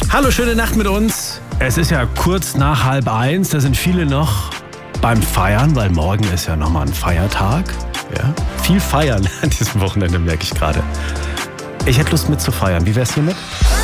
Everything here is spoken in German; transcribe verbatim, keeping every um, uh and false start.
Hallo, schöne Nacht mit uns. Es ist ja kurz nach halb eins, da sind viele noch beim Feiern, weil morgen ist ja nochmal ein Feiertag. Ja? Viel feiern an diesem Wochenende, merke ich gerade. Ich hätte Lust mit zu feiern. Wie wär's hiermit?